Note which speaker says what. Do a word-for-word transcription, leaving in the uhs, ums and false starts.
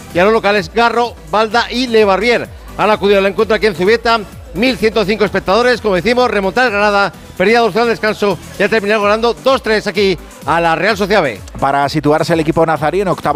Speaker 1: y a los locales Garro, Balda y Le Barrier. Han acudido al encuentro aquí en Zubieta mil ciento cinco espectadores, como decimos, remontar el Granada, pérdida dos cero al descanso y ha terminado ganando dos tres aquí a la Real Sociedad B.
Speaker 2: Para situarse el equipo nazarí en octavo